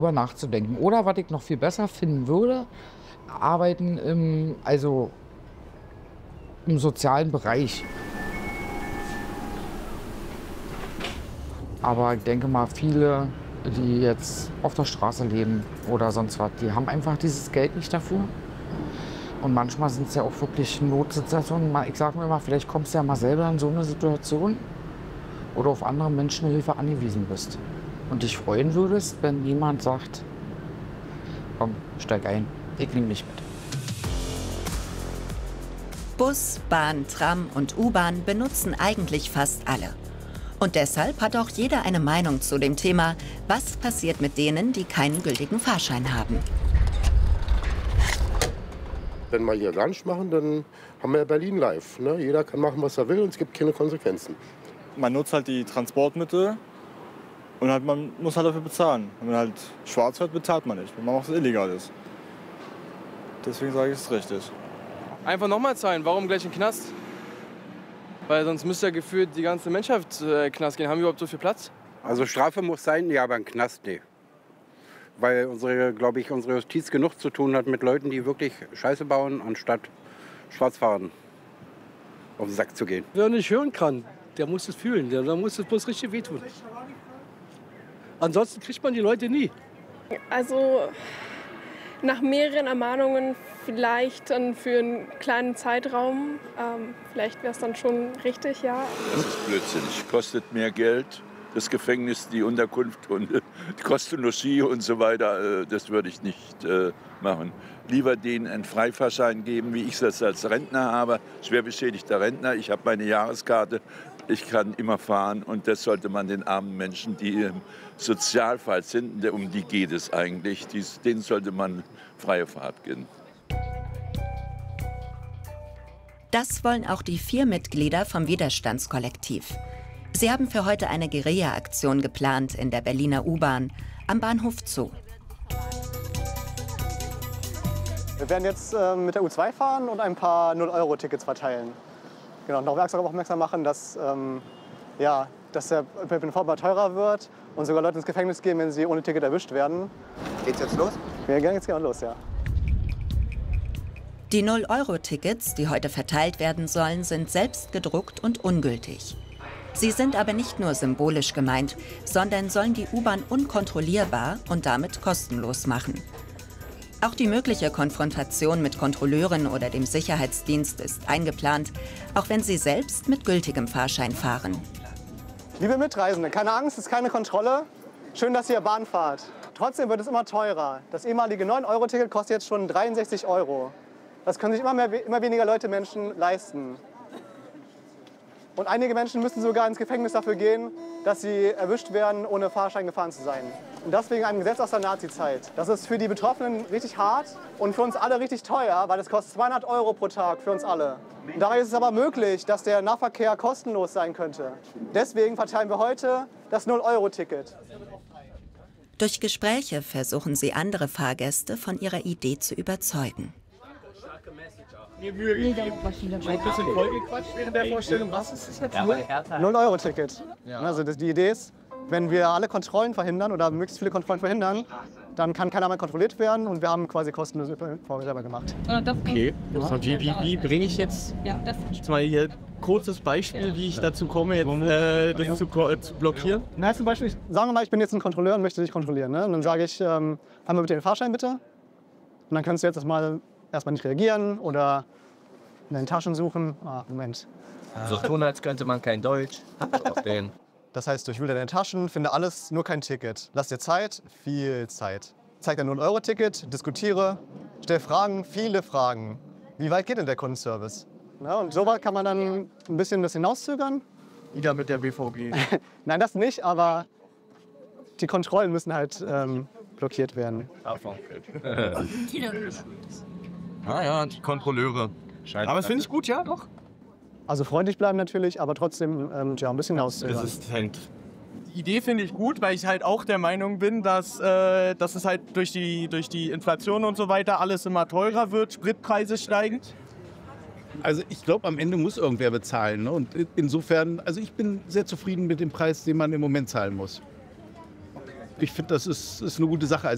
Darüber nachzudenken. Oder was ich noch viel besser finden würde, arbeiten im sozialen Bereich. Aber ich denke mal, viele, die jetzt auf der Straße leben oder sonst was, die haben einfach dieses Geld nicht dafür. Und manchmal sind es ja auch wirklich Notsituationen. Ich sage mir mal, vielleicht kommst du ja mal selber in so eine Situation, wo du auf andere Menschenhilfe angewiesen bist. Und dich freuen würdest, wenn jemand sagt, komm, steig ein, ich nehme dich mit. Bus, Bahn, Tram und U-Bahn benutzen eigentlich fast alle. Und deshalb hat auch jeder eine Meinung zu dem Thema, was passiert mit denen, die keinen gültigen Fahrschein haben. Wenn wir hier Lunch machen, dann haben wir ja Berlin live. Ne? Jeder kann machen, was er will und es gibt keine Konsequenzen. Man nutzt halt die Transportmittel und halt, man muss halt dafür bezahlen. Wenn man halt schwarz fährt, bezahlt man nicht, wenn man auch so illegal ist. Deswegen sage ich es richtig. Einfach nochmal zahlen, warum gleich in den Knast? Weil sonst müsste ja gefühlt die ganze Menschheit in den Knast gehen. Haben wir überhaupt so viel Platz? Also Strafe muss sein, ja, aber ein Knast, nee. Weil unsere Justiz genug zu tun hat mit Leuten, die wirklich Scheiße bauen, anstatt Schwarzfahren auf den Sack zu gehen. Wer nicht hören kann, der muss es fühlen. Der muss es bloß richtig wehtun. Ansonsten kriegt man die Leute nie. Also nach mehreren Ermahnungen vielleicht dann für einen kleinen Zeitraum. Vielleicht wäre es dann schon richtig, ja. Das ist blödsinnig. Kostet mehr Geld. Das Gefängnis, die Unterkunft und die Kosten Logis und so weiter, das würde ich nicht machen. Lieber denen einen Freifahrschein geben, wie ich das als Rentner habe. Schwer beschädigter Rentner, ich habe meine Jahreskarte, ich kann immer fahren. Und das sollte man den armen Menschen, die im Sozialfall sind, um die geht es eigentlich, denen sollte man freie Fahrt geben. Das wollen auch die 4 Mitglieder vom Widerstandskollektiv. Sie haben für heute eine Guerilla-Aktion geplant in der Berliner U-Bahn am Bahnhof Zoo. Wir werden jetzt mit der U2 fahren und ein paar 0-Euro-Tickets verteilen. Genau, und darauf aufmerksam machen, dass, dass der ÖPNV mal teurer wird und sogar Leute ins Gefängnis gehen, wenn sie ohne Ticket erwischt werden. Geht's jetzt los? Ja, jetzt gehen wir los, ja. Die 0-Euro-Tickets, die heute verteilt werden sollen, sind selbst gedruckt und ungültig. Sie sind aber nicht nur symbolisch gemeint, sondern sollen die U-Bahn unkontrollierbar und damit kostenlos machen. Auch die mögliche Konfrontation mit Kontrolleuren oder dem Sicherheitsdienst ist eingeplant, auch wenn sie selbst mit gültigem Fahrschein fahren. Liebe Mitreisende, keine Angst, es ist keine Kontrolle. Schön, dass ihr Bahn fahrt. Trotzdem wird es immer teurer. Das ehemalige 9-Euro-Ticket kostet jetzt schon 63 €. Das können sich immer weniger Menschen leisten. Und einige Menschen müssen sogar ins Gefängnis dafür gehen, dass sie erwischt werden, ohne Fahrschein gefahren zu sein. Und das wegen einem Gesetz aus der Nazi-Zeit. Das ist für die Betroffenen richtig hart und für uns alle richtig teuer, weil es kostet 200 € pro Tag für uns alle. Und dabei ist es aber möglich, dass der Nahverkehr kostenlos sein könnte. Deswegen verteilen wir heute das 0-Euro-Ticket. Durch Gespräche versuchen sie andere Fahrgäste von ihrer Idee zu überzeugen. Ein bisschen vollgequatscht während der Vorstellung. Was ist das jetzt? 0-Euro-Ticket. Also die Idee ist, wenn wir alle Kontrollen verhindern oder möglichst viele Kontrollen verhindern, dann kann keiner mehr kontrolliert werden und wir haben quasi kostenlos selber gemacht. Okay, wie bringe ich jetzt mal hier ein kurzes Beispiel, wie ich dazu komme, das zu blockieren? Na, zum Beispiel, sagen wir mal, ich bin jetzt ein Kontrolleur und möchte dich kontrollieren. Ne? Und dann sage ich, haben wir bitte den Fahrschein bitte? Und dann kannst du jetzt erstmal nicht reagieren oder in den Taschen suchen. Moment. So tun, als könnte man kein Deutsch. Das heißt, durchwühle deine Taschen, finde alles, nur kein Ticket. Lass dir Zeit, viel Zeit. Zeig dein 0-Euro-Ticket, diskutiere, stell Fragen, viele Fragen. Wie weit geht denn der Kundenservice? Na, und so weit kann man dann ein bisschen das hinauszögern. Wieder mit der BVG. Nein, das nicht, aber die Kontrollen müssen halt blockiert werden. Ja, die Kontrolleure. Aber das finde ich gut, ja, doch. Also freundlich bleiben natürlich, aber trotzdem ein bisschen hinauszögern. Resistent. Die Idee finde ich gut, weil ich halt auch der Meinung bin, dass es halt durch die Inflation und so weiter alles immer teurer wird, Spritpreise steigen. Also ich glaube, am Ende muss irgendwer bezahlen. Ne? Und insofern, also ich bin sehr zufrieden mit dem Preis, den man im Moment zahlen muss. Ich finde, das ist eine gute Sache. Also